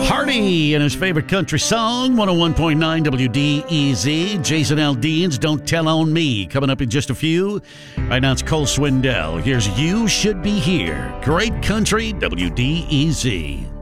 Hardy and his favorite country song, 101.9 WDEZ. Jason Aldean's Don't Tell on Me, coming up in just a few. Right now it's Cole Swindell. Here's You Should Be Here. Great country, WDEZ.